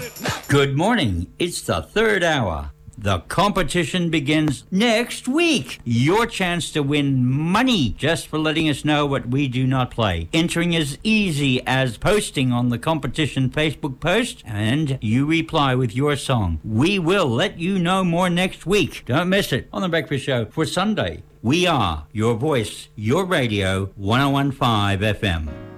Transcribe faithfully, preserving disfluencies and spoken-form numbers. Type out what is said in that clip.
Good morning. It's the third hour. The competition begins next week. Your chance to win money just for letting us know what we do not play. Entering is easy as posting on the competition Facebook post, and you reply with your song. We will let you know more next week. Don't miss it on The Breakfast Show for Sunday. We are your voice, your radio, one oh one point five F M.